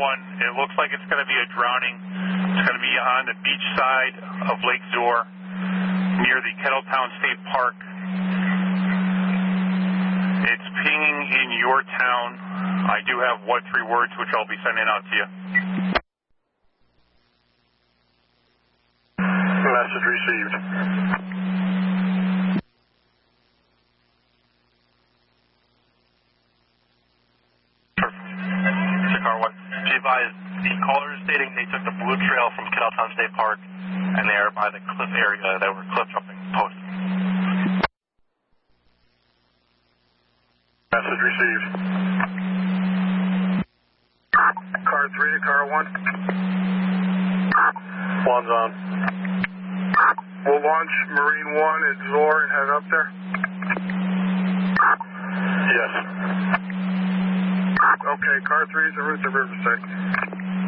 1, it looks like it's going to be a drowning. It's going to be on the beach side of Lake Zor, near the Kettletown State Park. It's pinging in your town. I do have what 3 words, which I'll be sending out to you. Message received. Car 1. Be advised, the caller is stating they took the blue trail from Kettletown State Park, and they are by the cliff area that were cliff jumping posted. Message received. Car 3 to car 1. 1's on. We'll launch Marine 1 at Zor and head up there. Yes. Okay, car 3 is en route to Riverside.